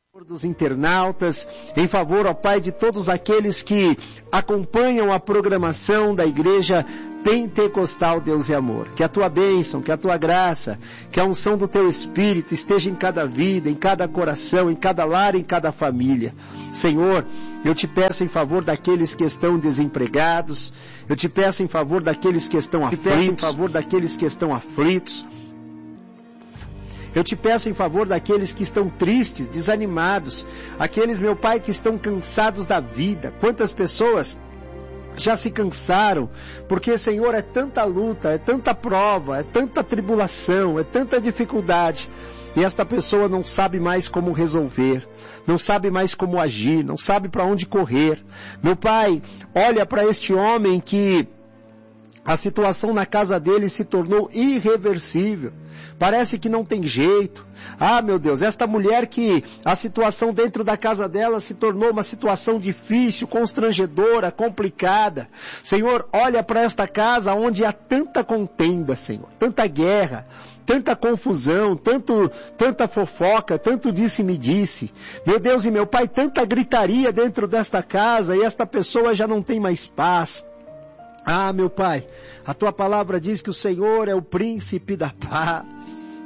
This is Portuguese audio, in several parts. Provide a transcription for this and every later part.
Dos internautas, em favor, ó Pai, de todos aqueles que acompanham a programação da Igreja Pentecostal Deus e Amor. Que a Tua bênção, que a Tua graça, que a unção do Teu Espírito esteja em cada vida, em cada coração, em cada lar, em cada família. Senhor, eu te peço em favor daqueles que estão desempregados, eu te peço em favor daqueles que estão aflitos, eu te peço em favor daqueles que estão tristes, desanimados, aqueles, meu Pai, que estão cansados da vida. Quantas pessoas já se cansaram, porque, Senhor, é tanta luta, é tanta prova, é tanta tribulação, é tanta dificuldade, e esta pessoa não sabe mais como resolver, não sabe mais como agir, não sabe para onde correr. Meu Pai, olha para este homem que a situação na casa dele se tornou irreversível. Parece que não tem jeito. Ah, meu Deus, esta mulher que a situação dentro da casa dela se tornou uma situação difícil, constrangedora, complicada. Senhor, olha para esta casa onde há tanta contenda, Senhor, tanta guerra, tanta confusão, tanta fofoca, tanto disse-me-disse. Meu Deus e meu Pai, tanta gritaria dentro desta casa e esta pessoa já não tem mais paz. Ah, meu Pai, a Tua palavra diz que o Senhor é o príncipe da paz.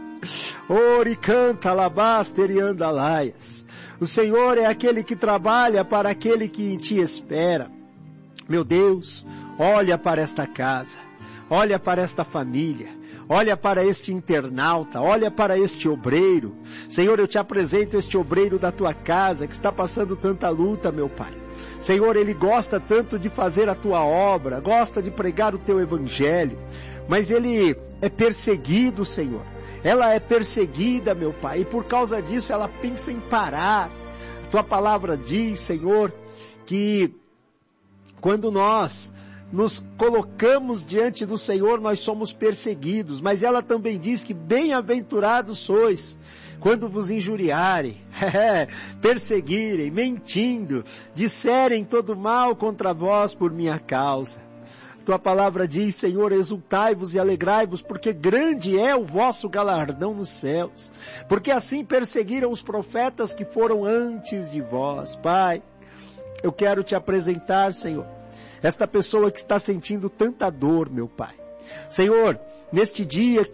Ori canta alabaster e andalaias. O Senhor é aquele que trabalha para aquele que em Ti espera. Meu Deus, olha para esta casa, olha para esta família, olha para este internauta, olha para este obreiro. Senhor, eu te apresento este obreiro da Tua casa que está passando tanta luta, meu Pai. Senhor, ele gosta tanto de fazer a Tua obra, gosta de pregar o Teu Evangelho, mas ele é perseguido, Senhor. Ela é perseguida, meu Pai, e por causa disso ela pensa em parar. A Tua palavra diz, Senhor, que quando nós nos colocamos diante do Senhor, nós somos perseguidos, mas ela também diz que bem-aventurados sois quando vos injuriarem, perseguirem, mentindo, disserem todo mal contra vós por minha causa. Tua palavra diz, Senhor, exultai-vos e alegrai-vos, porque grande é o vosso galardão nos céus, porque assim perseguiram os profetas que foram antes de vós. Pai, eu quero te apresentar, Senhor, esta pessoa que está sentindo tanta dor, meu Pai. Senhor, neste dia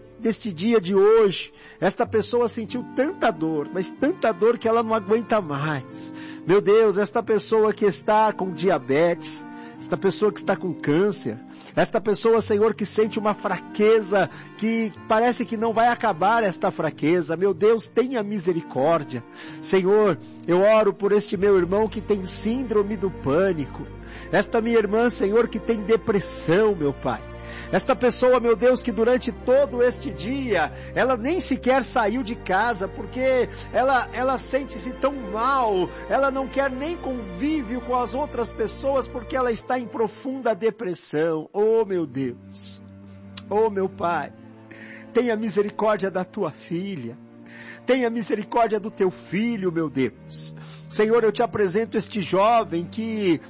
de hoje, esta pessoa sentiu tanta dor, mas tanta dor que ela não aguenta mais. Meu Deus, esta pessoa que está com diabetes, esta pessoa que está com câncer, esta pessoa, Senhor, que sente uma fraqueza, que parece que não vai acabar esta fraqueza. Meu Deus, tenha misericórdia. Senhor, eu oro por este meu irmão que tem síndrome do pânico. Esta minha irmã, Senhor, que tem depressão, meu Pai. Esta pessoa, meu Deus, que durante todo este dia, ela nem sequer saiu de casa, porque ela sente-se tão mal, ela não quer nem convívio com as outras pessoas, porque ela está em profunda depressão. Oh, meu Deus! Oh, meu Pai! Tenha misericórdia da Tua filha. Tenha misericórdia do Teu filho, meu Deus. Senhor, eu te apresento este jovem que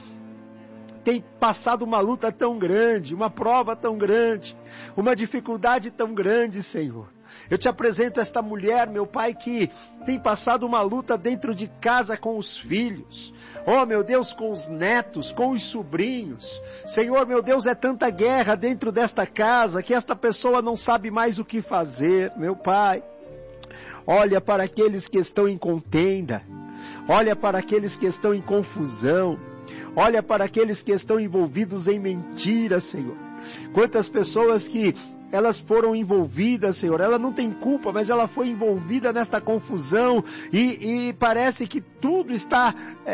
tem passado uma luta tão grande, uma prova tão grande, uma dificuldade tão grande, Senhor. Eu te apresento esta mulher, meu Pai, que tem passado uma luta dentro de casa com os filhos. Oh, meu Deus, com os netos, com os sobrinhos. Senhor, meu Deus, é tanta guerra dentro desta casa que esta pessoa não sabe mais o que fazer, meu Pai. Olha para aqueles que estão em contenda. Olha para aqueles que estão em confusão. Olha para aqueles que estão envolvidos em mentiras, Senhor. Quantas pessoas que elas foram envolvidas, Senhor. Ela não tem culpa, mas ela foi envolvida nesta confusão e parece que tudo está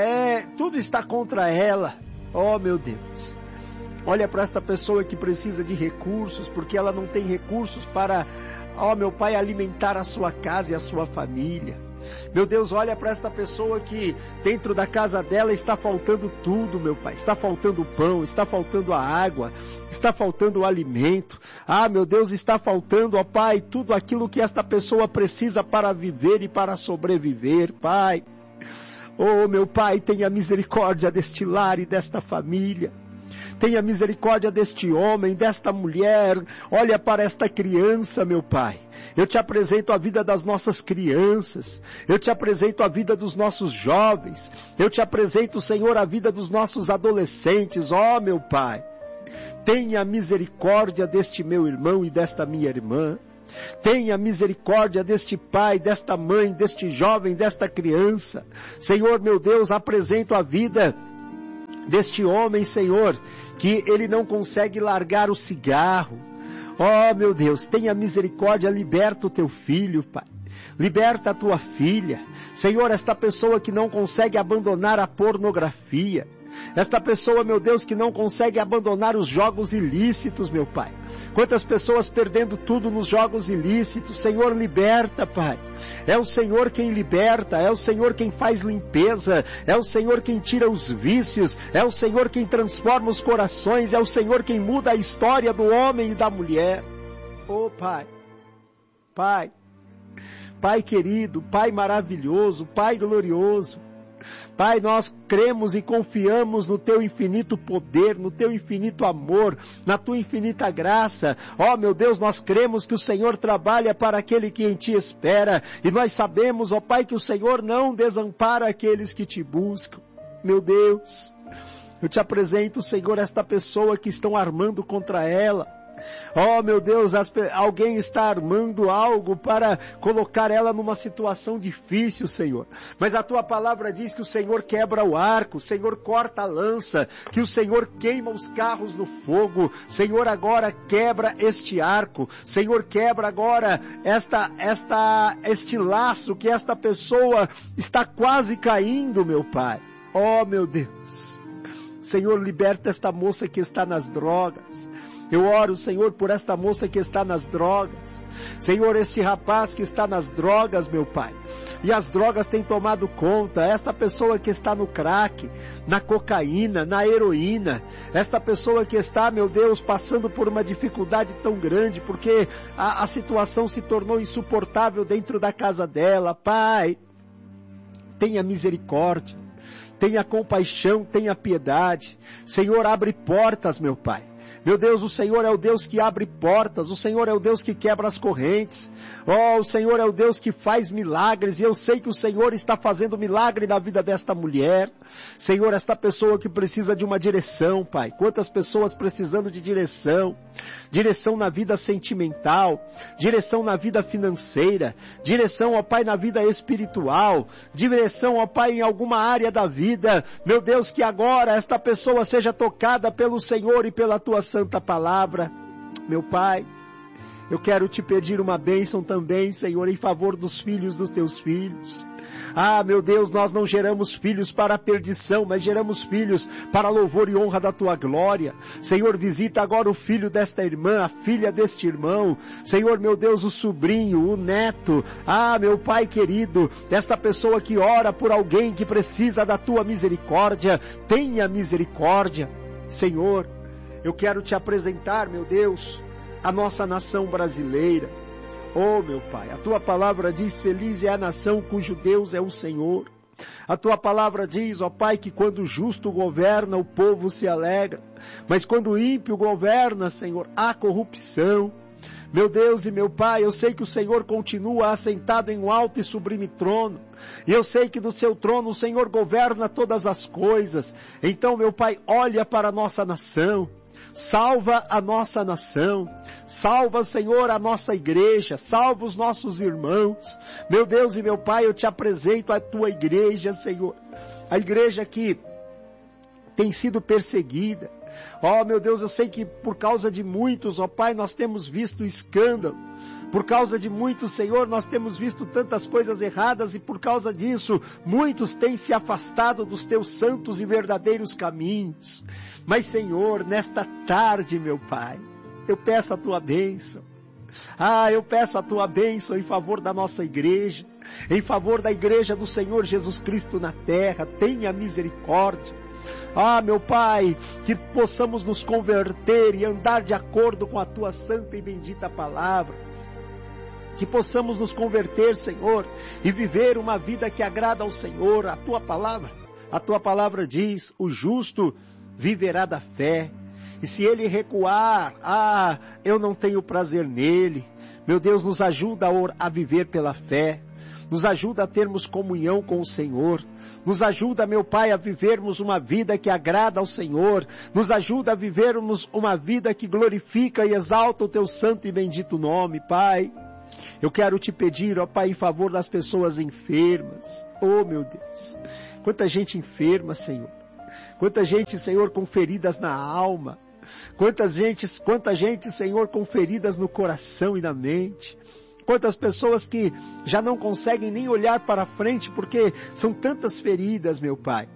contra ela. Oh, meu Deus. Olha para esta pessoa que precisa de recursos, porque ela não tem recursos para, oh, meu Pai, alimentar a sua casa e a sua família. Meu Deus, olha para esta pessoa que dentro da casa dela está faltando tudo, meu Pai. Está faltando o pão, está faltando a água, está faltando o alimento. Ah, meu Deus, está faltando, ó Pai, tudo aquilo que esta pessoa precisa para viver e para sobreviver, Pai. Oh, meu Pai, tenha misericórdia deste lar e desta família. Tenha misericórdia deste homem, desta mulher. Olha para esta criança, meu Pai. Eu te apresento a vida das nossas crianças. Eu te apresento a vida dos nossos jovens. Eu te apresento, Senhor, a vida dos nossos adolescentes. Ó, meu Pai, tenha misericórdia deste meu irmão e desta minha irmã. Tenha misericórdia deste pai, desta mãe, deste jovem, desta criança. Senhor, meu Deus, apresento a vida deste homem, Senhor, que ele não consegue largar o cigarro. Oh, meu Deus, tenha misericórdia, liberta o teu filho, Pai. Liberta a tua filha. Senhor, esta pessoa que não consegue abandonar a pornografia. Esta pessoa, meu Deus, que não consegue abandonar os jogos ilícitos, meu Pai. Quantas pessoas perdendo tudo nos jogos ilícitos. Senhor, liberta, Pai. É o Senhor quem liberta, é o Senhor quem faz limpeza, é o Senhor quem tira os vícios, é o Senhor quem transforma os corações, é o Senhor quem muda a história do homem e da mulher. Oh, Pai, Pai, Pai querido, Pai maravilhoso, Pai glorioso, Pai, nós cremos e confiamos no Teu infinito poder, no Teu infinito amor, na Tua infinita graça. Ó, meu Deus, nós cremos que o Senhor trabalha para aquele que em Ti espera. E nós sabemos, ó Pai, que o Senhor não desampara aqueles que Te buscam. Meu Deus, eu Te apresento, Senhor, esta pessoa que estão armando contra ela. Oh, meu Deus, alguém está armando algo para colocar ela numa situação difícil, Senhor. Mas a Tua palavra diz que o Senhor quebra o arco, o Senhor corta a lança, que o Senhor queima os carros no fogo. Senhor, agora quebra este arco. Senhor, quebra agora este laço que esta pessoa está quase caindo, meu Pai. Oh, meu Deus. Senhor, liberta esta moça que está nas drogas. Eu oro, Senhor, por esta moça que está nas drogas. Senhor, este rapaz que está nas drogas, meu Pai. E as drogas têm tomado conta. Esta pessoa que está no crack, na cocaína, na heroína. Esta pessoa que está, meu Deus, passando por uma dificuldade tão grande, porque a situação se tornou insuportável dentro da casa dela. Pai, tenha misericórdia, tenha compaixão, tenha piedade. Senhor, abre portas, meu Pai. Meu Deus, o Senhor é o Deus que abre portas, o Senhor é o Deus que quebra as correntes, oh, o Senhor é o Deus que faz milagres, e eu sei que o Senhor está fazendo milagre na vida desta mulher. Senhor, esta pessoa que precisa de uma direção, Pai, quantas pessoas precisando de direção na vida sentimental, direção na vida financeira, direção, ó Pai, na vida espiritual, direção, ó Pai, em alguma área da vida. Meu Deus, que agora esta pessoa seja tocada pelo Senhor e pela Tua santa palavra. Meu Pai, eu quero Te pedir uma bênção também, Senhor, em favor dos filhos dos Teus filhos. Ah, meu Deus, nós não geramos filhos para a perdição, mas geramos filhos para a louvor e honra da Tua glória. Senhor, visita agora o filho desta irmã, a filha deste irmão. Senhor, meu Deus, o sobrinho, o neto. Ah, meu Pai querido, esta pessoa que ora por alguém que precisa da Tua misericórdia, tenha misericórdia. Senhor, eu quero Te apresentar, meu Deus, a nossa nação brasileira. Oh, meu Pai, a Tua palavra diz, feliz é a nação cujo Deus é o Senhor. A Tua palavra diz, ó Pai, que quando o justo governa, o povo se alegra. Mas quando o ímpio governa, Senhor, há corrupção. Meu Deus e meu Pai, eu sei que o Senhor continua assentado em um alto e sublime trono. E eu sei que do Seu trono o Senhor governa todas as coisas. Então, meu Pai, olha para a nossa nação. Salva a nossa nação, salva, Senhor, a nossa igreja, salva os nossos irmãos. Meu Deus e meu Pai, eu Te apresento a Tua igreja, Senhor, a igreja que tem sido perseguida. Oh, meu Deus, eu sei que por causa de muitos, ó Pai, nós temos visto escândalo. Por causa de muitos, Senhor, nós temos visto tantas coisas erradas e por causa disso, muitos têm se afastado dos Teus santos e verdadeiros caminhos. Mas, Senhor, nesta tarde, meu Pai, eu peço a Tua bênção. Ah, eu peço a Tua bênção em favor da nossa igreja, em favor da igreja do Senhor Jesus Cristo na terra. Tenha misericórdia. Ah, meu Pai, que possamos nos converter e andar de acordo com a Tua santa e bendita palavra. Que possamos nos converter, Senhor, e viver uma vida que agrada ao Senhor. A Tua palavra diz, o justo viverá da fé. E se ele recuar, eu não tenho prazer nele. Meu Deus, nos ajuda a viver pela fé. Nos ajuda a termos comunhão com o Senhor. Nos ajuda, meu Pai, a vivermos uma vida que agrada ao Senhor. Nos ajuda a vivermos uma vida que glorifica e exalta o Teu santo e bendito nome, Pai. Eu quero te pedir, ó Pai, em favor das pessoas enfermas. Oh, meu Deus, quanta gente enferma, Senhor. Quanta gente, Senhor, com feridas na alma. Quanta gente, Senhor, com feridas no coração e na mente. Quantas pessoas que já não conseguem nem olhar para frente porque são tantas feridas, meu Pai.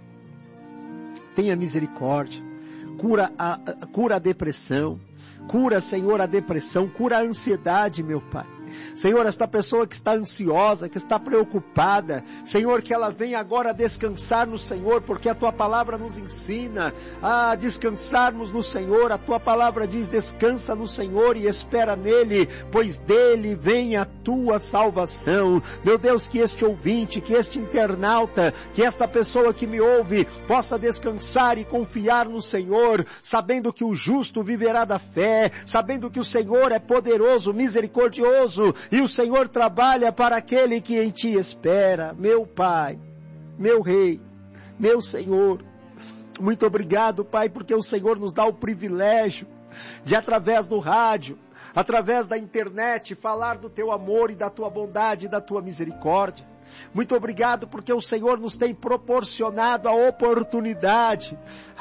Tenha misericórdia. Cura a depressão. Cura, Senhor, a depressão. Cura a ansiedade, meu Pai. Senhor, esta pessoa que está ansiosa, que está preocupada, Senhor, que ela venha agora descansar no Senhor, porque a Tua palavra nos ensina a descansarmos no Senhor. A Tua palavra diz, descansa no Senhor e espera nele, pois dele vem a Tua salvação. Meu Deus, que este ouvinte, que este internauta, que esta pessoa que me ouve, possa descansar e confiar no Senhor, sabendo que o justo viverá da fé, sabendo que o Senhor é poderoso, misericordioso, e o Senhor trabalha para aquele que em Ti espera. Meu Pai, meu Rei, meu Senhor, muito obrigado, Pai, porque o Senhor nos dá o privilégio de, através do rádio, através da internet, falar do Teu amor e da Tua bondade e da Tua misericórdia. Muito obrigado porque o Senhor nos tem proporcionado a oportunidade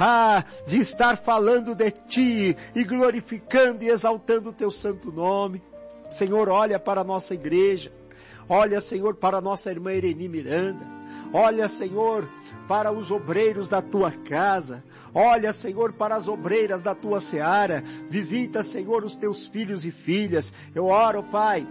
de estar falando de Ti e glorificando e exaltando o Teu santo nome. Senhor, olha para a nossa igreja, olha, Senhor, para a nossa irmã Ireni Miranda, olha, Senhor, para os obreiros da Tua casa, olha, Senhor, para as obreiras da Tua seara, visita, Senhor, os Teus filhos e filhas. Eu oro, Pai,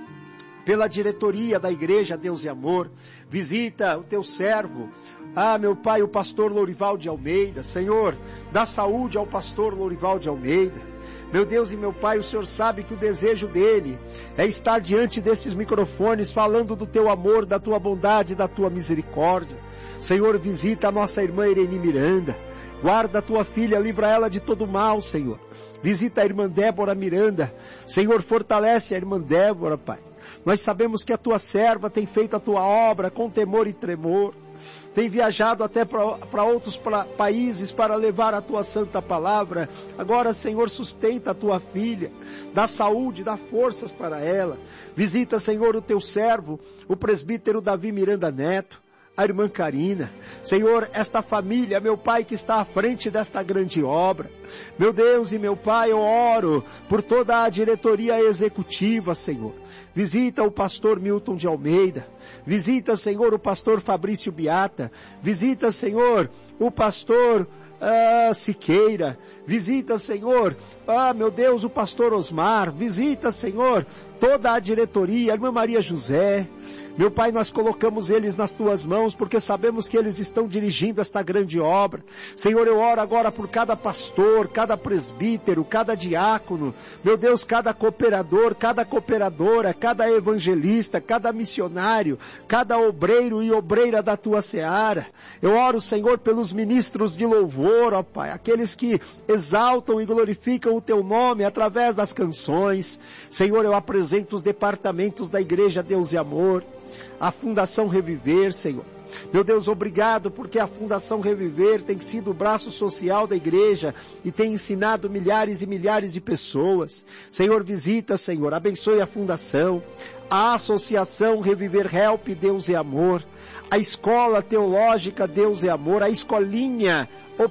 pela diretoria da igreja Deus e Amor, visita o Teu servo, meu Pai, o pastor Lourival de Almeida. Senhor, dá saúde ao pastor Lourival de Almeida. Meu Deus e meu Pai, o Senhor sabe que o desejo dele é estar diante destes microfones falando do Teu amor, da Tua bondade, da Tua misericórdia. Senhor, visita a nossa irmã Ireni Miranda. Guarda a Tua filha, livra ela de todo mal, Senhor. Visita a irmã Débora Miranda. Senhor, fortalece a irmã Débora, Pai. Nós sabemos que a Tua serva tem feito a Tua obra com temor e tremor. Tem viajado até para outros países para levar a Tua santa palavra. Agora, Senhor, sustenta a Tua filha, dá saúde, dá forças para ela. Visita, Senhor, o Teu servo, o presbítero Davi Miranda Neto, a irmã Karina. Senhor, esta família, meu Pai, que está à frente desta grande obra. Meu Deus e meu Pai, eu oro por toda a diretoria executiva, Senhor. Visita o pastor Milton de Almeida. Visita, Senhor, o pastor Fabrício Biata. Visita, Senhor, o pastor Siqueira. Visita, Senhor, meu Deus, o pastor Osmar. Visita, Senhor, toda a diretoria, a irmã Maria José. Meu Pai, nós colocamos eles nas Tuas mãos, porque sabemos que eles estão dirigindo esta grande obra. Senhor, eu oro agora por cada pastor, cada presbítero, cada diácono. Meu Deus, cada cooperador, cada cooperadora, cada evangelista, cada missionário, cada obreiro e obreira da Tua seara. Eu oro, Senhor, pelos ministros de louvor, ó Pai, aqueles que exaltam e glorificam o Teu nome através das canções. Senhor, eu apresento os departamentos da Igreja Deus e Amor, a Fundação Reviver, Senhor. Meu Deus, obrigado porque a Fundação Reviver tem sido o braço social da igreja e tem ensinado milhares e milhares de pessoas. Senhor, visita, Senhor, abençoe a Fundação, a Associação Reviver Help Deus e Amor, a Escola Teológica Deus e Amor, a Escolinha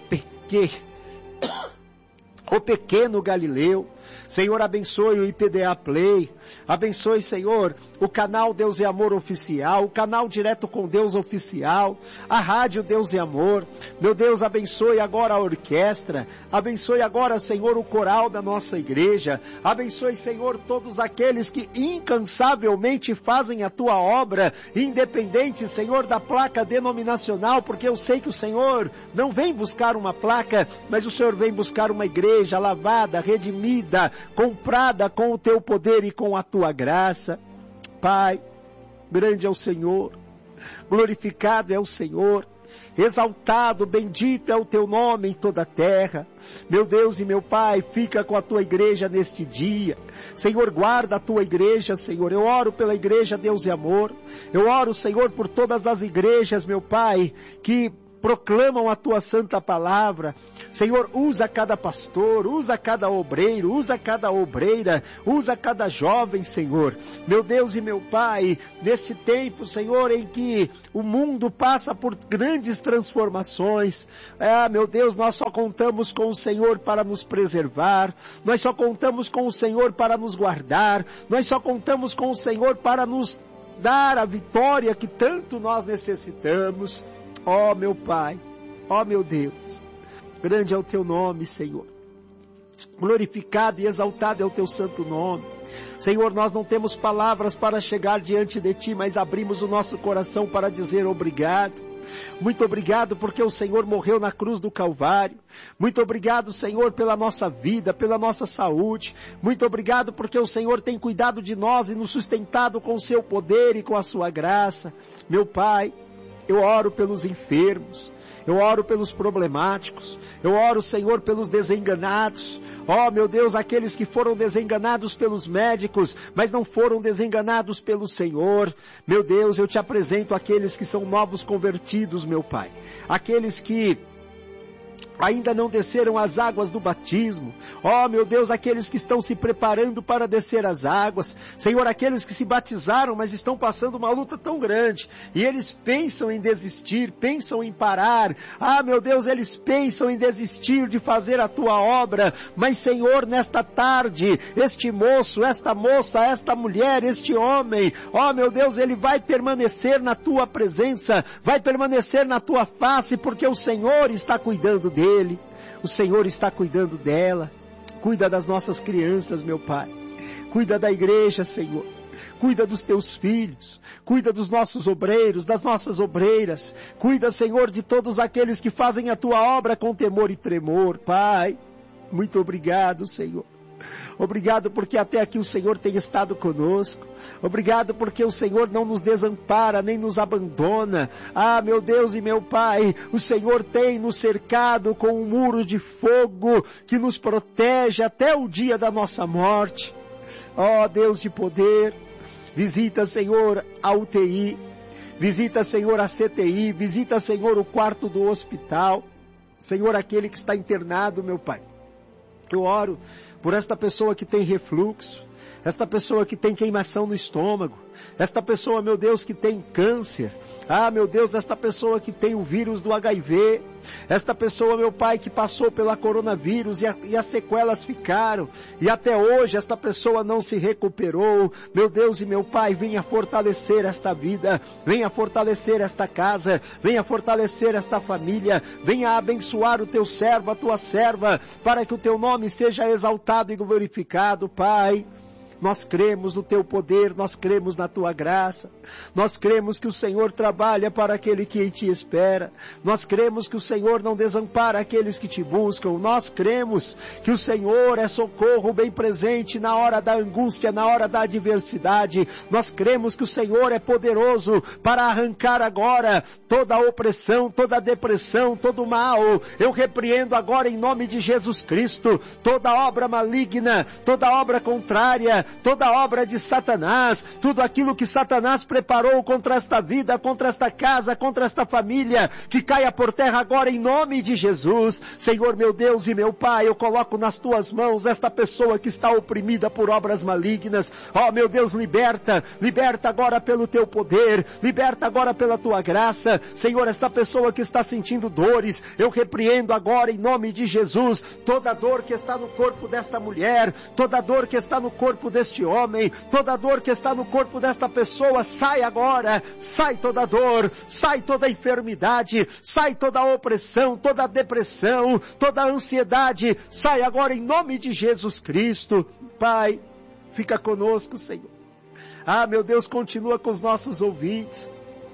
O Pequeno Galileu. Senhor, abençoe o IPDA Play, abençoe, Senhor, o canal Deus e Amor Oficial, o canal Direto com Deus Oficial, a Rádio Deus e Amor. Meu Deus, abençoe agora a orquestra, abençoe agora, Senhor, o coral da nossa igreja, abençoe, Senhor, todos aqueles que incansavelmente fazem a Tua obra, independente, Senhor, da placa denominacional, porque eu sei que o Senhor não vem buscar uma placa, mas o Senhor vem buscar uma igreja lavada, redimida, comprada com o Teu poder e com a Tua graça. Pai, grande é o Senhor, glorificado é o Senhor. Exaltado, bendito é o teu nome em toda a terra. Meu Deus e meu Pai, fica com a tua igreja neste dia. Senhor, guarda a tua igreja, Senhor. Eu oro pela igreja Deus e Amor. Eu oro, Senhor, por todas as igrejas, meu Pai, que proclamam a tua santa palavra. Senhor, usa cada pastor, usa cada obreiro, usa cada obreira, usa cada jovem, Senhor. Meu Deus e meu Pai, neste tempo, Senhor, em que o mundo passa por grandes transformações, meu Deus, nós só contamos com o Senhor para nos preservar, nós só contamos com o Senhor para nos guardar, nós só contamos com o Senhor para nos dar a vitória que tanto nós necessitamos. Ó meu Pai, ó meu Deus, grande é o teu nome, Senhor. Glorificado e exaltado é o teu santo nome. Senhor, nós não temos palavras para chegar diante de ti, mas abrimos o nosso coração para dizer obrigado. Muito obrigado porque o Senhor morreu na cruz do Calvário. Muito obrigado, Senhor, pela nossa vida, pela nossa saúde. Muito obrigado porque o Senhor tem cuidado de nós e nos sustentado com o seu poder e com a sua graça. Meu Pai, eu oro pelos enfermos, eu oro pelos problemáticos, eu oro, Senhor, pelos desenganados. Ó, meu Deus, aqueles que foram desenganados pelos médicos, mas não foram desenganados pelo Senhor. Meu Deus, eu te apresento aqueles que são novos convertidos, meu Pai. Aqueles que ainda não desceram as águas do batismo. Ó, meu Deus, aqueles que estão se preparando para descer as águas. Senhor, aqueles que se batizaram, mas estão passando uma luta tão grande. E eles pensam em desistir, pensam em parar. Ah, meu Deus, eles pensam em desistir de fazer a tua obra. Mas, Senhor, nesta tarde, este moço, esta moça, esta mulher, este homem, ó, meu Deus, ele vai permanecer na tua presença, vai permanecer na tua face, porque o Senhor está cuidando dele. O Senhor está cuidando dela. Cuida das nossas crianças, meu Pai. Cuida da igreja, Senhor. Cuida dos teus filhos. Cuida dos nossos obreiros, das nossas obreiras. Cuida, Senhor, de todos aqueles que fazem a tua obra com temor e tremor. Pai, muito obrigado, Senhor. Obrigado porque até aqui o Senhor tem estado conosco. Obrigado porque o Senhor não nos desampara, nem nos abandona. Ah, meu Deus e meu Pai, o Senhor tem nos cercado com um muro de fogo que nos protege até o dia da nossa morte. Ó, Deus de poder, visita, Senhor, a UTI, visita, Senhor, a CTI, visita, Senhor, o quarto do hospital. Senhor, aquele que está internado, meu Pai. Eu oro por esta pessoa que tem refluxo, esta pessoa que tem queimação no estômago, esta pessoa, meu Deus, que tem câncer. Ah, meu Deus, esta pessoa que tem o vírus do HIV, esta pessoa, meu Pai, que passou pela coronavírus e as sequelas ficaram, e até hoje esta pessoa não se recuperou. Meu Deus e meu Pai, venha fortalecer esta vida, venha fortalecer esta casa, venha fortalecer esta família, venha abençoar o teu servo, a tua serva, para que o teu nome seja exaltado e glorificado, Pai. Nós cremos no teu poder, nós cremos na tua graça, nós cremos que o Senhor trabalha para aquele que em ti espera, nós cremos que o Senhor não desampara aqueles que te buscam, nós cremos que o Senhor é socorro bem presente na hora da angústia, na hora da adversidade, nós cremos que o Senhor é poderoso para arrancar agora toda a opressão, toda a depressão, todo o mal. Eu repreendo agora em nome de Jesus Cristo toda obra maligna, toda obra contrária, toda obra de Satanás, tudo aquilo que Satanás preparou contra esta vida, contra esta casa, contra esta família, que caia por terra agora em nome de Jesus. Senhor, meu Deus e meu Pai, eu coloco nas tuas mãos esta pessoa que está oprimida por obras malignas. Ó, meu Deus, liberta agora pelo teu poder, liberta agora pela tua graça. Senhor, esta pessoa que está sentindo dores, eu repreendo agora em nome de Jesus toda dor que está no corpo desta mulher, toda dor que está no corpo deste homem, toda dor que está no corpo desta pessoa, sai agora, sai toda dor, sai toda enfermidade, sai toda opressão, toda depressão, toda ansiedade, sai agora em nome de Jesus Cristo. Pai, fica conosco, Senhor. Ah, meu Deus, continua com os nossos ouvintes.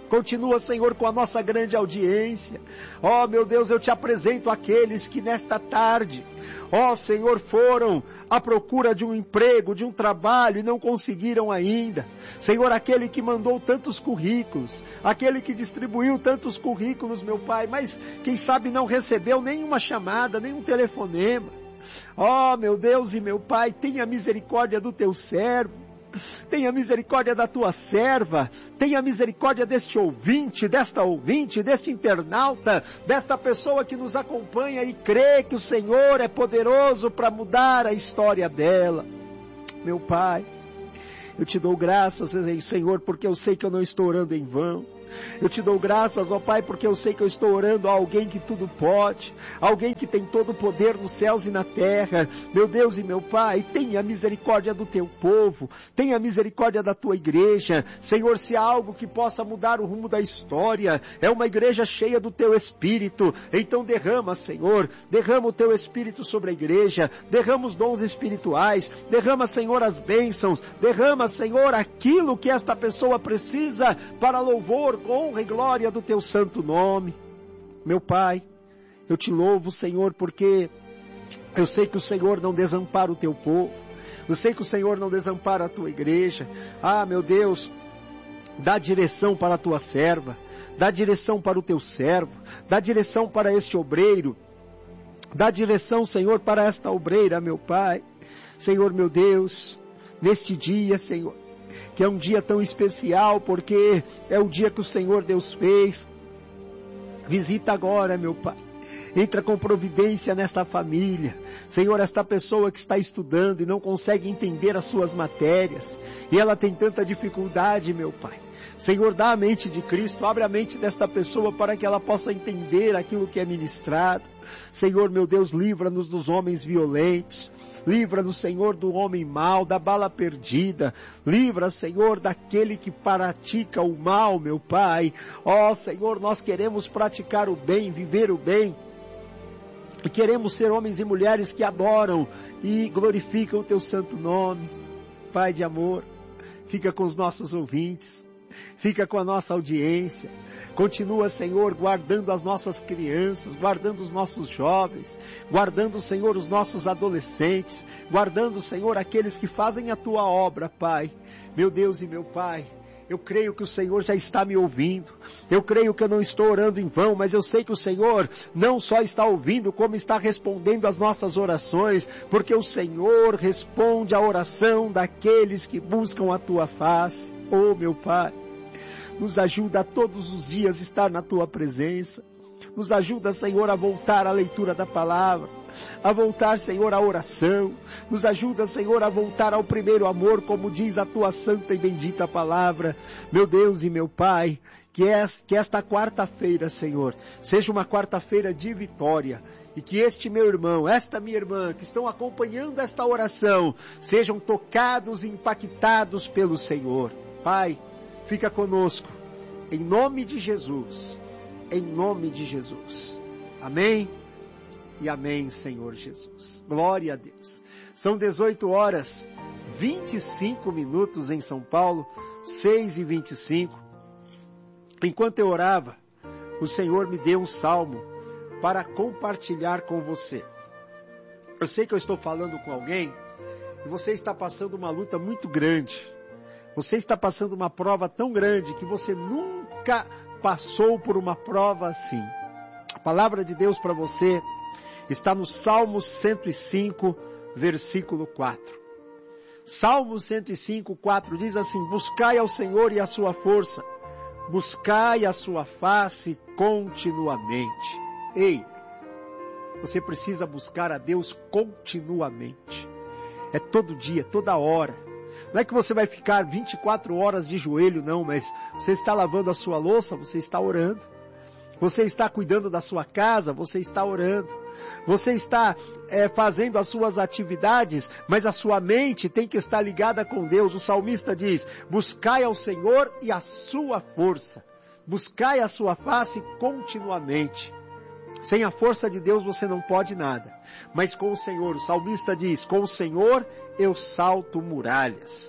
Continua, Senhor, com a nossa grande audiência. Ó, meu Deus, eu te apresento aqueles que nesta tarde, ó, Senhor, foram à procura de um emprego, de um trabalho e não conseguiram ainda. Senhor, aquele que mandou tantos currículos, aquele que distribuiu tantos currículos, meu Pai, mas quem sabe não recebeu nenhuma chamada, nenhum telefonema. Ó, meu Deus e meu Pai, tenha misericórdia do teu servo. Tenha misericórdia da tua serva, tenha misericórdia deste ouvinte, deste internauta, desta pessoa que nos acompanha e crê que o Senhor é poderoso para mudar a história dela. Meu Pai, eu te dou graças, Senhor, porque eu sei que eu não estou orando em vão. Eu te dou graças, ó Pai, porque eu sei que eu estou orando a alguém que tudo pode, alguém que tem todo o poder nos céus e na terra. Meu Deus e meu Pai, tenha misericórdia do teu povo, tenha misericórdia da tua igreja. Senhor, se há algo que possa mudar o rumo da história, é uma igreja cheia do teu Espírito. Então derrama, Senhor, derrama o teu Espírito sobre a igreja, derrama os dons espirituais, derrama, Senhor, as bênçãos, derrama, Senhor, aquilo que esta pessoa precisa para louvor, honra e glória do teu santo nome. Meu Pai, eu te louvo, Senhor, porque eu sei que o Senhor não desampara o teu povo, eu sei que o Senhor não desampara a tua igreja. Ah, meu Deus, dá direção para a tua serva, dá direção para o teu servo, dá direção para este obreiro, dá direção, Senhor, para esta obreira, meu Pai. Senhor, meu Deus, neste dia, Senhor, que é um dia tão especial, porque é o dia que o Senhor Deus fez. Visita agora, meu Pai. Entra com providência nesta família. Senhor, esta pessoa que está estudando e não consegue entender as suas matérias, e ela tem tanta dificuldade, meu Pai. Senhor, dá a mente de Cristo, abre a mente desta pessoa para que ela possa entender aquilo que é ministrado. Senhor, meu Deus, livra-nos dos homens violentos. Livra-nos, Senhor, do homem mau, da bala perdida. Livra, Senhor, daquele que pratica o mal, meu Pai. Ó, Senhor, nós queremos praticar o bem, viver o bem. E queremos ser homens e mulheres que adoram e glorificam o teu santo nome. Pai de amor, fica com os nossos ouvintes. Fica com a nossa audiência. Continua, Senhor, guardando as nossas crianças, guardando os nossos jovens, guardando, Senhor, os nossos adolescentes, guardando, Senhor, aqueles que fazem a tua obra, Pai. Meu Deus e meu Pai, eu creio que o Senhor já está me ouvindo. Eu creio que eu não estou orando em vão, mas eu sei que o Senhor não só está ouvindo, como está respondendo às nossas orações, porque o Senhor responde à oração daqueles que buscam a tua face. Oh, meu Pai, nos ajuda a todos os dias estar na tua presença. Nos ajuda, Senhor, a voltar à leitura da palavra, a voltar, Senhor, à oração. Nos ajuda, Senhor, a voltar ao primeiro amor, como diz a tua santa e bendita palavra. Meu Deus e meu Pai, que esta quarta-feira, Senhor, seja uma quarta-feira de vitória. E que este meu irmão, esta minha irmã, que estão acompanhando esta oração, sejam tocados e impactados pelo Senhor. Pai, fica conosco, em nome de Jesus, em nome de Jesus. Amém e amém, Senhor Jesus. Glória a Deus. São 18 horas, 25 minutos em São Paulo, 6h25. Enquanto eu orava, o Senhor me deu um salmo para compartilhar com você. Eu sei que eu estou falando com alguém e você está passando uma luta muito grande. Você está passando uma prova tão grande que você nunca passou por uma prova assim. A palavra de Deus para você está no Salmo 105, versículo 4. Salmo 105, 4 diz assim: buscai ao Senhor e a sua força, buscai a sua face continuamente. Ei, você precisa buscar a Deus continuamente. É todo dia, toda hora. Não é que você vai ficar 24 horas de joelho, não, mas você está lavando a sua louça, você está orando. Você está cuidando da sua casa, você está orando. Você está fazendo as suas atividades, mas a sua mente tem que estar ligada com Deus. O salmista diz: buscai ao Senhor e a sua força. Buscai a sua face continuamente. Sem a força de Deus você não pode nada. Mas com o Senhor, o salmista diz: com o Senhor eu salto muralhas.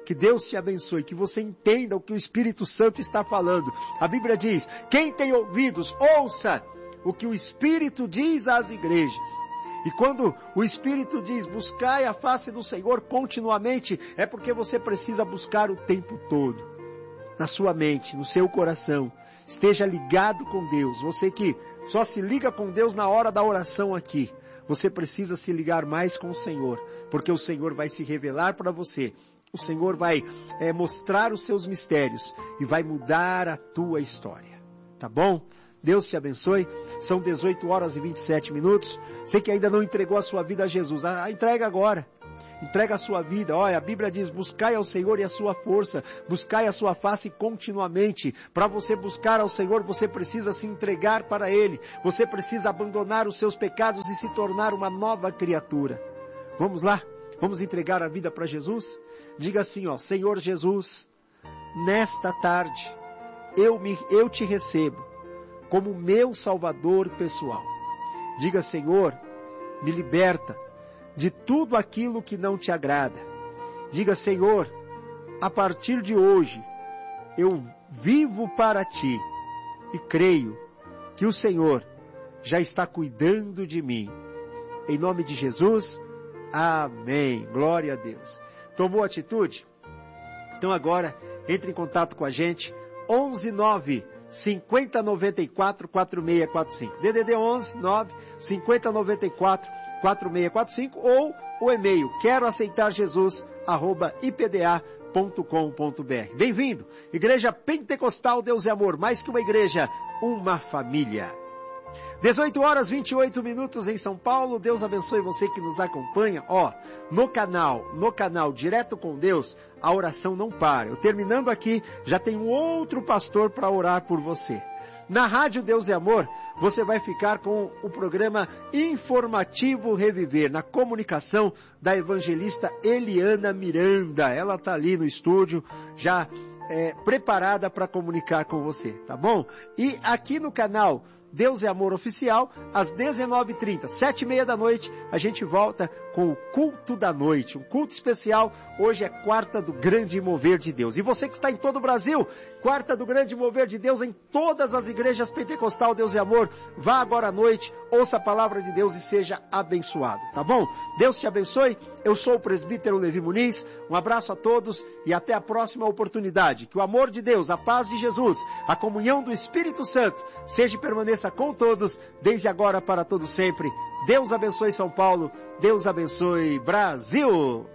Que Deus te abençoe, que você entenda o que o Espírito Santo está falando. A Bíblia diz, quem tem ouvidos, ouça o que o Espírito diz às igrejas. E quando o Espírito diz, buscai a face do Senhor continuamente, é porque você precisa buscar o tempo todo. Na sua mente, no seu coração. Esteja ligado com Deus. Você que só se liga com Deus na hora da oração aqui. Você precisa se ligar mais com o Senhor. Porque o Senhor vai se revelar para você. O Senhor vai mostrar os seus mistérios. E vai mudar a tua história. Tá bom? Deus te abençoe. São 18 horas e 27 minutos. Você que ainda não entregou a sua vida a Jesus. Entrega agora. Entrega a sua vida. Olha, a Bíblia diz, buscai ao Senhor e a sua força. Buscai a sua face continuamente. Para você buscar ao Senhor, você precisa se entregar para Ele. Você precisa abandonar os seus pecados e se tornar uma nova criatura. Vamos lá? Vamos entregar a vida para Jesus? Diga assim, ó, Senhor Jesus, nesta tarde, eu te recebo como meu Salvador pessoal. Diga, Senhor, me liberta de tudo aquilo que não te agrada. Diga, Senhor, a partir de hoje, eu vivo para ti e creio que o Senhor já está cuidando de mim. Em nome de Jesus, amém. Glória a Deus. Tomou atitude? Então agora, entre em contato com a gente, 119 5094 4645. DDD 11 9 5094 4645 ou o e-mail queroaceitarjesus@ipda.com.br. Bem-vindo, Igreja Pentecostal Deus é Amor, mais que uma igreja, uma família. 18 horas 28 minutos em São Paulo. Deus abençoe você que nos acompanha. No canal Direto com Deus, a oração não para. Eu terminando aqui, já tem um outro pastor para orar por você. Na Rádio Deus é Amor, você vai ficar com o programa Informativo Reviver, na comunicação da evangelista Eliana Miranda. Ela está ali no estúdio, já preparada para comunicar com você, tá bom? E aqui no canal Deus é Amor Oficial, às 19h30, 7h30 da noite, a gente volta com o culto da noite, um culto especial. Hoje é quarta do Grande Mover de Deus. E você que está em todo o Brasil, quarta do Grande Mover de Deus em todas as igrejas pentecostal Deus é Amor, vá agora à noite, ouça a palavra de Deus e seja abençoado, tá bom? Deus te abençoe. Eu sou o presbítero Levi Muniz, um abraço a todos e até a próxima oportunidade. Que o amor de Deus, a paz de Jesus, a comunhão do Espírito Santo, seja e permaneça com todos, desde agora para todo sempre. Deus abençoe São Paulo, Deus abençoe Brasil.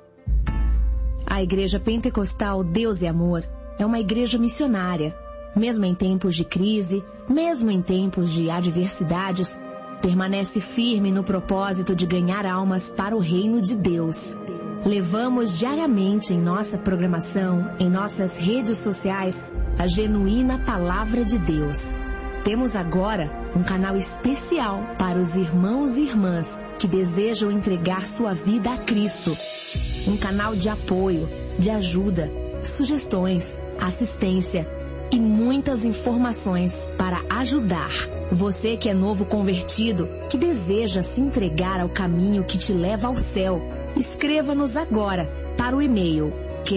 A Igreja Pentecostal Deus é Amor é uma igreja missionária. Mesmo em tempos de crise, mesmo em tempos de adversidades, permanece firme no propósito de ganhar almas para o reino de Deus. Levamos diariamente em nossa programação, em nossas redes sociais, a genuína palavra de Deus. Temos agora um canal especial para os irmãos e irmãs que desejam entregar sua vida a Cristo. Um canal de apoio, de ajuda, sugestões, assistência e muitas informações para ajudar. Você que é novo convertido, que deseja se entregar ao caminho que te leva ao céu, escreva-nos agora para o e-mail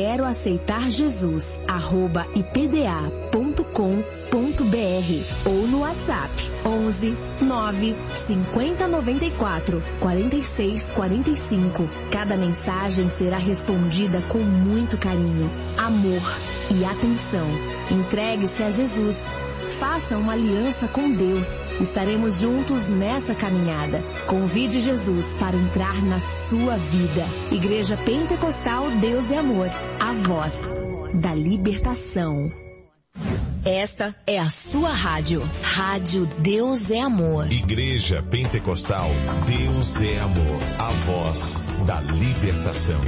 queroaceitarjesus@ipda.com.br ou no WhatsApp 11 9 50 94 46 45. Cada mensagem será respondida com muito carinho, amor e atenção. Entregue-se a Jesus. Faça uma aliança com Deus. Estaremos juntos nessa caminhada. Convide Jesus para entrar na sua vida. Igreja Pentecostal Deus é Amor, a voz da libertação. Esta é a sua rádio. Rádio Deus é Amor. Igreja Pentecostal Deus é Amor, a voz da libertação.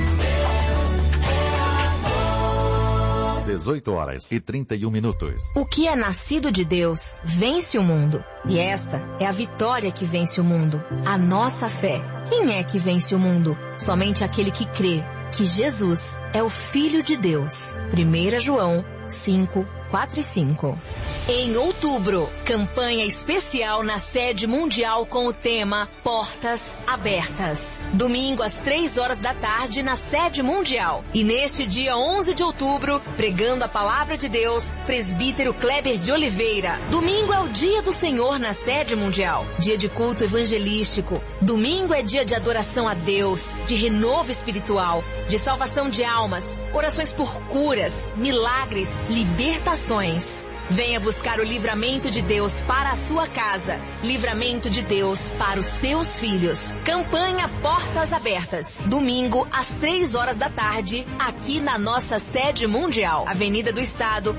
18 horas e 31 minutos. O que é nascido de Deus vence o mundo. E esta é a vitória que vence o mundo, a nossa fé. Quem é que vence o mundo? Somente aquele que crê que Jesus é o Filho de Deus. 1 João 5, 4 e 5. Em outubro, campanha especial na sede mundial com o tema Portas Abertas. Domingo às 3 horas da tarde na sede mundial. E neste dia 11 de outubro, pregando a palavra de Deus, presbítero Kleber de Oliveira. Domingo é o dia do Senhor na sede mundial. Dia de culto evangelístico. Domingo é dia de adoração a Deus, de renovo espiritual, de salvação de almas, orações por curas, milagres, libertações. Venha buscar o livramento de Deus para a sua casa. Livramento de Deus para os seus filhos. Campanha Portas Abertas. Domingo, às 3 horas da tarde, aqui na nossa sede mundial. Avenida do Estado,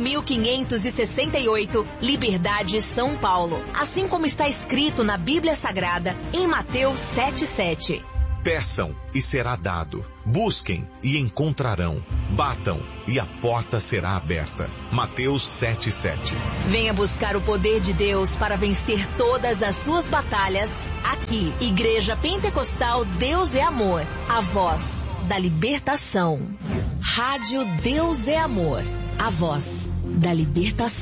4.568, Liberdade, São Paulo. Assim como está escrito na Bíblia Sagrada, em Mateus 7:7. Peçam e será dado. Busquem e encontrarão. Batam e a porta será aberta. Mateus 7:7. Venha buscar o poder de Deus para vencer todas as suas batalhas. Aqui, Igreja Pentecostal Deus é Amor. A voz da libertação. Rádio Deus é Amor. A voz da libertação.